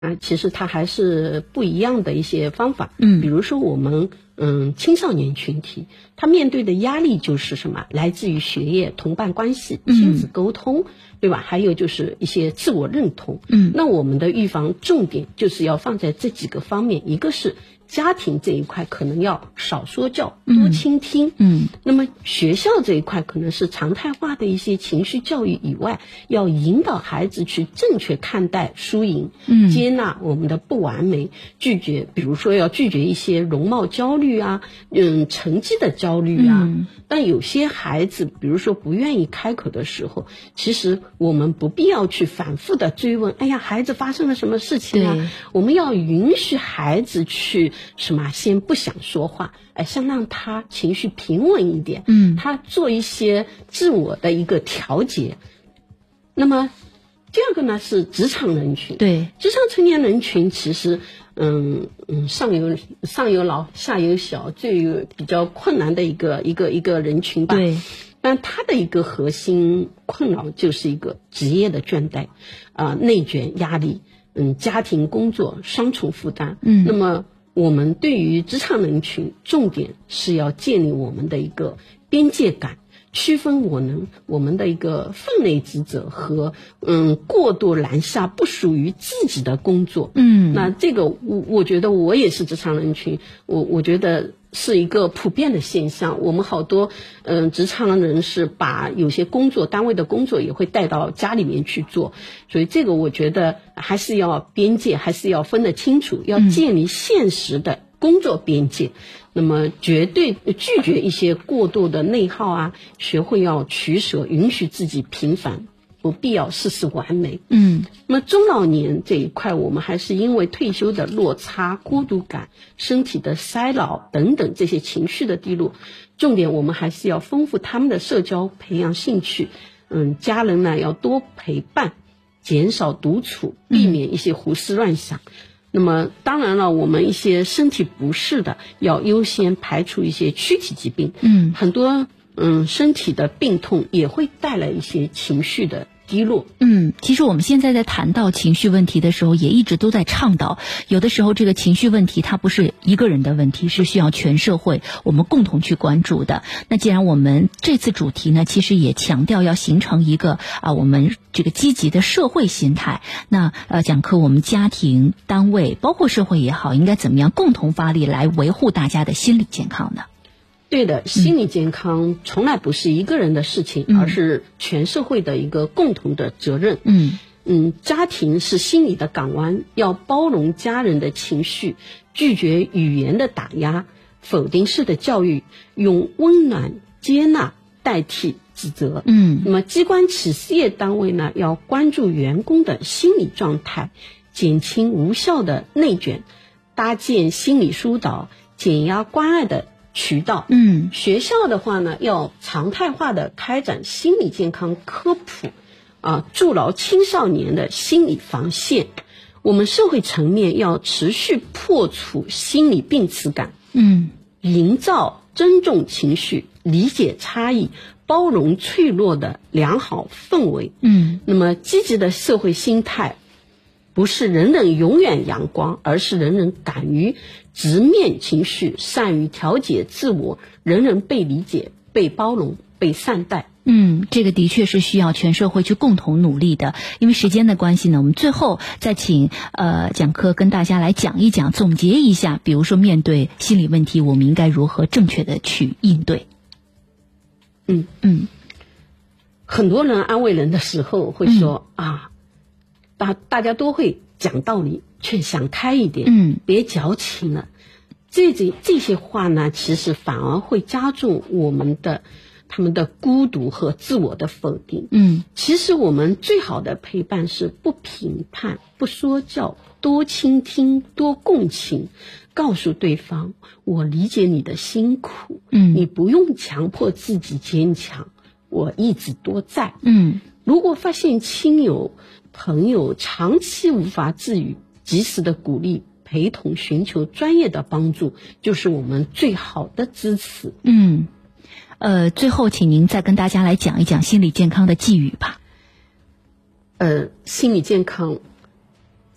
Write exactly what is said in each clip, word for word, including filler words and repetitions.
啊，其实它还是不一样的一些方法。 嗯， 比如说我们嗯青少年群体，他面对的压力就是什么？来自于学业、同伴关系、亲子沟通，嗯、对吧？还有就是一些自我认同。嗯，那我们的预防重点就是要放在这几个方面，一个是家庭这一块可能要少说教，多倾听。嗯，那么学校这一块可能是常态化的一些情绪教育以外，要引导孩子去正确看待输赢，嗯，接纳我们的不完美，拒绝，比如说要拒绝一些容貌焦虑啊，嗯，成绩的焦虑啊。嗯，但有些孩子，比如说不愿意开口的时候，其实我们不必要去反复的追问，哎呀，孩子发生了什么事情啊？我们要允许孩子去什么，先不想说话，哎，先让他情绪平稳一点，嗯，他做一些自我的一个调节。那么第二个呢是职场人群，对，职场成年人群其实嗯嗯上有上有老下有小，最有比较困难的一个一个一个人群吧。对，但他的一个核心困扰就是一个职业的倦怠啊、呃、内卷压力，嗯家庭工作双重负担。嗯，那么我们对于职场人群，重点是要建立我们的一个边界感，区分我能我们的一个分内职责和嗯过度揽下不属于自己的工作。嗯，那这个我我觉得我也是职场人群，我我觉得是一个普遍的现象。我们好多嗯、呃、职场人士把有些工作单位的工作也会带到家里面去做，所以这个我觉得还是要边界还是要分得清楚，要建立现实的工作边界。嗯，那么绝对拒绝一些过度的内耗啊，学会要取舍，允许自己平凡，不必要事事完美。嗯，那么中老年这一块，我们还是因为退休的落差、孤独感、身体的衰老等等这些情绪的低落，重点我们还是要丰富他们的社交，培养兴趣。嗯，家人呢要多陪伴，减少独处，避免一些胡思乱想。嗯，那么当然了，我们一些身体不适的要优先排除一些躯体疾病。嗯，很多嗯身体的病痛也会带来一些情绪的低落。 嗯，其实我们现在在谈到情绪问题的时候，也一直都在倡导，有的时候这个情绪问题它不是一个人的问题，是需要全社会我们共同去关注的。那既然我们这次主题呢，其实也强调要形成一个啊我们这个积极的社会心态。那呃讲课我们家庭、单位包括社会也好，应该怎么样共同发力来维护大家的心理健康呢？ 对的，心理健康从来不是一个人的事情，嗯，而是全社会的一个共同的责任。嗯嗯，家庭是心理的港湾，要包容家人的情绪，拒绝语言的打压、否定式的教育，用温暖接纳代替指责。嗯，那么机关企事业单位呢，要关注员工的心理状态，减轻无效的内卷，搭建心理疏导、减压关爱的渠道。嗯，学校的话呢，要常态化的开展心理健康科普，啊，筑牢青少年的心理防线。我们社会层面要持续破除心理病耻感，嗯，营造尊重情绪、理解差异、包容脆弱的良好氛围。嗯，那么积极的社会心态，不是人人永远阳光，而是人人敢于直面情绪，善于调节自我，人人被理解、被包容、被善待。 嗯，这个的确是需要全社会去共同努力的。因为时间的关系呢，我们最后再请呃讲课跟大家来讲一讲，总结一下，比如说面对心理问题，我们应该如何正确的去应对。 嗯嗯，很多人安慰人的时候会说、嗯、啊，大大家都会讲道理，却想开一点，嗯，别矫情了。这这这些话呢，其实反而会加重我们的他们的孤独和自我的否定。嗯，其实我们最好的陪伴是不评判、不说教，多倾听、多共情，告诉对方我理解你的辛苦，嗯，你不用强迫自己坚强，我一直都在。嗯，如果发现亲友朋友长期无法自愈，及时的鼓励陪同，寻求专业的帮助，就是我们最好的支持。 嗯，呃，最后请您再跟大家来讲一讲心理健康的寄语吧。 呃，心理健康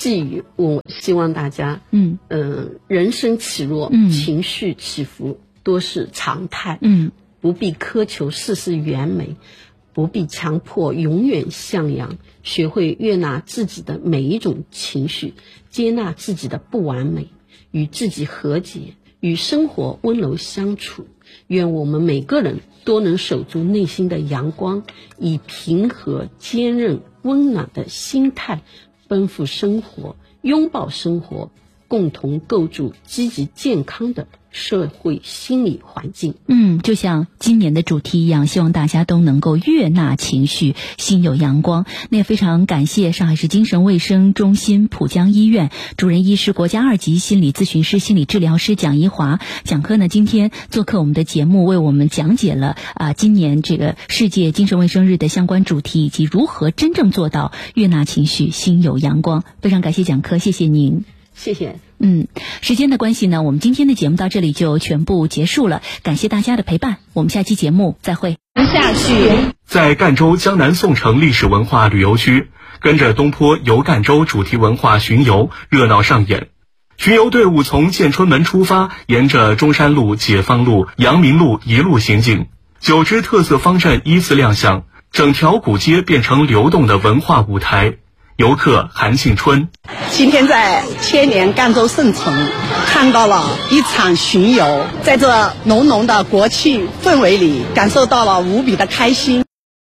寄语，我希望大家，嗯嗯、呃，人生起落，嗯，情绪起伏多是常态，嗯，不必苛求事事完美，不必强迫永远向阳，学会悦纳自己的每一种情绪，接纳自己的不完美，与自己和解，与生活温柔相处。愿我们每个人都能守住内心的阳光，以平和、坚韧、温暖的心态奔赴生活，拥抱生活，共同构筑积极健康的社会心理环境。 嗯，就像今年的主题一样，希望大家都能够悦纳情绪，心有阳光。那也非常感谢上海市精神卫生中心浦江医院主任医师、国家二级心理咨询师、心理治疗师蒋一华讲课呢，今天做客我们的节目，为我们讲解了啊今年这个世界精神卫生日的相关主题，以及如何真正做到悦纳情绪，心有阳光。非常感谢讲课，谢谢您。 谢谢。 嗯，时间的关系呢，我们今天的节目到这里就全部结束了。感谢大家的陪伴，我们下期节目再会。 下去， 在赣州江南宋城历史文化旅游区，跟着东坡游赣州主题文化巡游热闹上演。巡游队伍从建春门出发，沿着中山路、解放路、阳明路一路行进，九支特色方阵依次亮相，整条古街变成流动的文化舞台。游客韩庆春， 今天在千年赣州圣城看到了一场巡游，在这浓浓的国庆氛围里，感受到了无比的开心。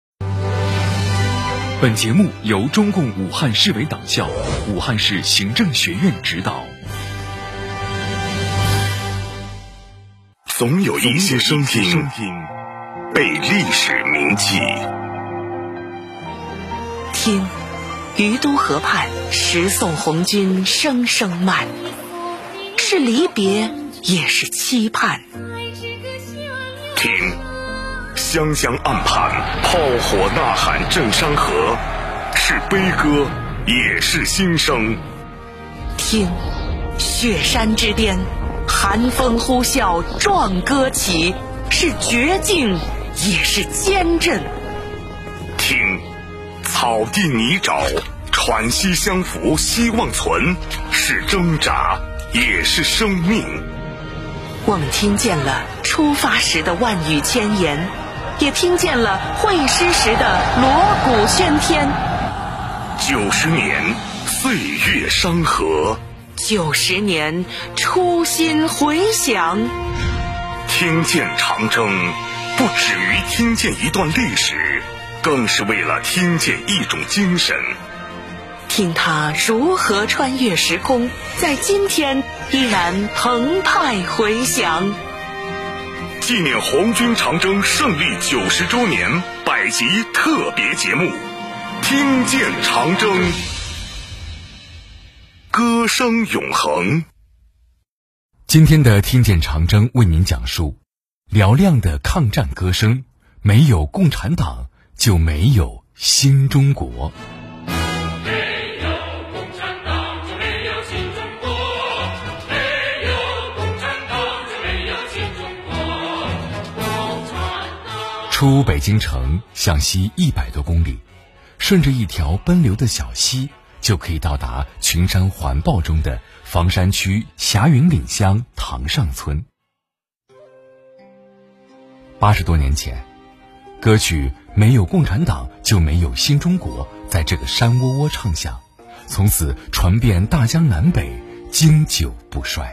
本节目由中共武汉市委党校、武汉市行政学院指导。 总有一些声音被历史铭记。 听，于都河畔，十送红军声声慢，是离别，也是期盼。 听，湘江岸畔，炮火呐喊震山河，是悲歌，也是心声。 听，雪山之巅，寒风呼啸壮歌起，是绝境，也是坚韧。 听，草地泥沼，喘息相扶希望存，是挣扎，也是生命。 我们听见了出发时的万语千言，也听见了会师时的锣鼓喧天。 九十年，岁月山河； 九十年，初心回响。 听见长征，不止于听见一段历史，更是为了听见一种精神。 听它如何穿越时空，在今天依然澎湃回响。 纪念红军长征胜利九十周年百集特别节目，听见长征，歌声永恒。 今天的听见长征为您讲述嘹亮的抗战歌声，没有共产党就没有新中国。出北京城向西一百多公里，顺着一条奔流的小溪，就可以到达群山环抱中的房山区霞云岭乡塘上村。八十多年前，歌曲《没有共产党就没有新中国》在这个山窝窝唱响，从此传遍大江南北，经久不衰。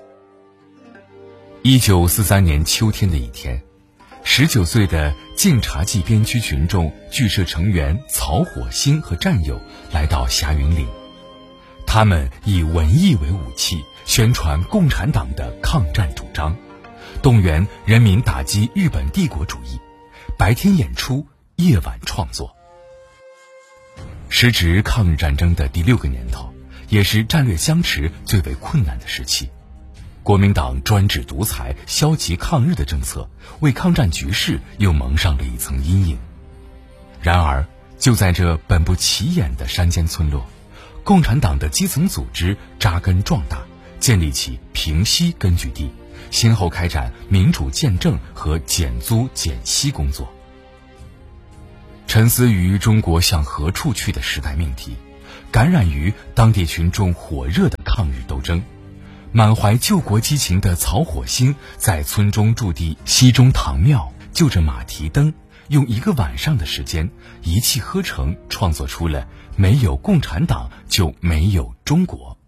一九四三年秋天的一天，十九岁的晋察冀边区群众剧社成员曹火星和战友来到霞云岭，他们以文艺为武器，宣传共产党的抗战主张，动员人民打击日本帝国主义，白天演出，夜晚创作。时值抗日战争的第六个年头，也是战略相持最为困难的时期。国民党专制独裁、消极抗日的政策，为抗战局势又蒙上了一层阴影。然而，就在这本不起眼的山间村落，共产党的基层组织扎根壮大，建立起平西根据地，先后开展民主建政和减租减息工作。沉思于中国向何处去的时代命题， 感染于当地群众火热的抗日斗争。满怀救国激情的曹火星在村中驻地西中堂庙就着马蹄灯，用一个晚上的时间一气呵成，创作出了没有共产党就没有中国。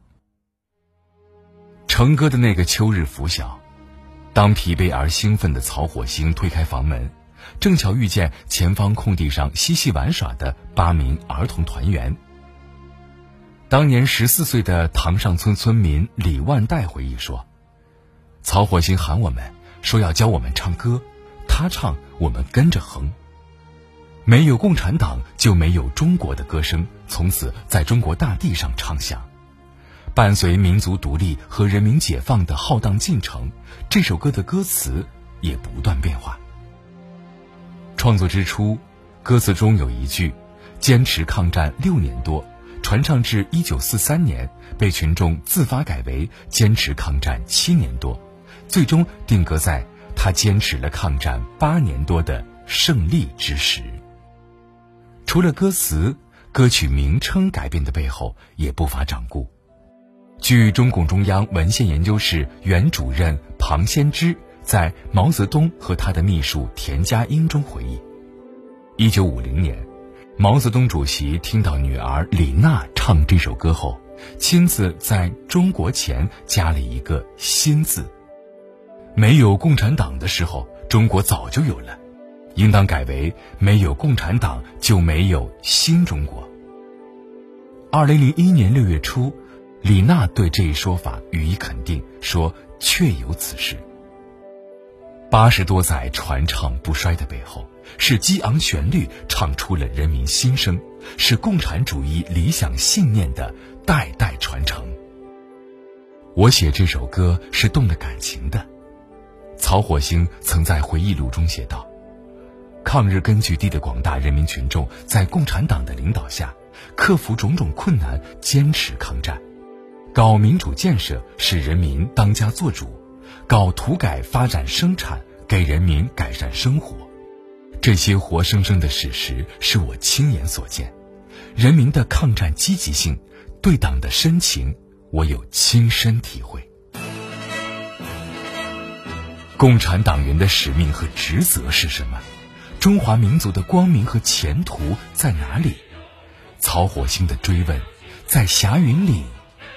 成歌的那个秋日拂晓，当疲惫而兴奋的曹火星推开房门，正巧遇见前方空地上嬉戏玩耍的八名儿童团员。当年十四岁的塘上村村民李万代回忆说，曹火星喊我们说要教我们唱歌，他唱我们跟着哼。没有共产党就没有中国的歌声从此在中国大地上唱响。伴随民族独立和人民解放的浩荡进程，这首歌的歌词也不断变化。创作之初，歌词中有一句坚持抗战六年多，传唱至一九四三年，被群众自发改为坚持抗战七年多，最终定格在他坚持了抗战八年多的胜利之时。除了歌词，歌曲名称改变的背后也不乏掌故。据中共中央文献研究室原主任庞先之在《毛泽东和他的秘书田家英》中回忆，一九五零年，毛泽东主席听到女儿李娜唱这首歌后，亲自在中国前加了一个新字。没有共产党的时候，中国早就有了，应当改为没有共产党就没有新中国。二零零一年六月初，李娜对这一说法予以肯定，说确有此事。八十多载传唱不衰的背后，是激昂旋律唱出了人民心声，是共产主义理想信念的代代传承。我写这首歌是动了感情的。曹火星曾在回忆录中写道，抗日根据地的广大人民群众在共产党的领导下，克服种种困难，坚持抗战，搞民主建设，使人民当家作主，搞土改发展生产，给人民改善生活。这些活生生的事实是我亲眼所见，人民的抗战积极性，对党的深情，我有亲身体会。共产党员的使命和职责是什么？中华民族的光明和前途在哪里？曹火星的追问，在霞云岭